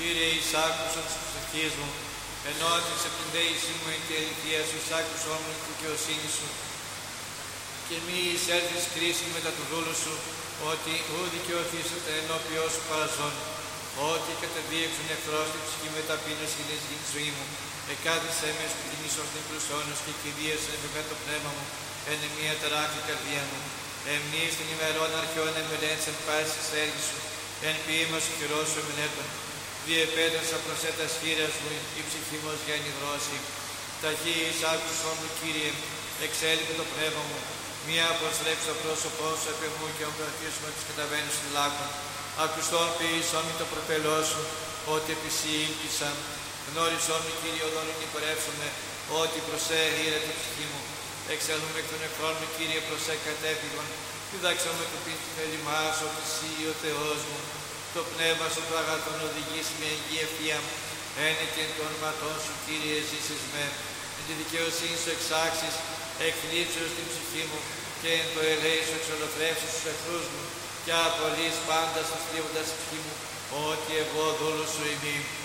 Κύριε, εισάκουσον της προσευχής μου, ενώ της επινδέηση μου εν τη αληθεία σου, εισάκουσον μου την δικαιοσύνη σου. Και μη εισέλθεις κρίση μετά του δούλου σου, ότι ου δικαιωθήσετε ενώπιό σου παραζών. Ότι κατεδίεξουν εχθρός την ψυχή με ταπείνωση και την ζωή μου. Εκάθισέ με σκοτεινής ως την κρουσόνος και κηδίασεν με το πνεύμα μου, εν μία ταράχτη καρδία μου. Εμνείς την ημερών αρχαιών εμελέτης εν πάσης της έργης σου, εν ποίημας ο χειρός σου εμελέτων. Διεπέτρασα προς έτας χείρας μου, η ψυχή μου ως για ενυδρώσει. Ταχύ εισάκουσον μου, Κύριε, εξέλιπε το πνεύμα μου. Μία αποστρέψω το πρόσωπό σου επί μου και ομπρατήσουμε τις καταβαίνους των λάκων. Ακουστόν ποιήσον μη το προπελό σου, ότι επισή ήλπισα. Γνώρισόν μη, Κύριε, οδόν υπορεύσομαι, ότι προσέ ήρε την ψυχή μου. Εξελούμε εκ των εχθρών μου, Κύριε, προσέ κατέφυγον. Διδάξαμε με το πίτι θέλημά σου, ότι εσύ ο Θεός μου. Το πνεύμα σου το αγαθόν οδηγήσει με εγγύη ευθεία. Ένετη εν το όνοματό σου, Κύριε, ζήσεις με. Εν τη δικαιοσύνη σου εξάξεις, εκθλίψεως την ψυχή μου, και εν το ελέη σου εξολοθρεύσεις τους εχθρούς μου, και απολύς πάντα στους θλίβοντας ψυχή μου, ότι εγώ δούλος σου είμαι.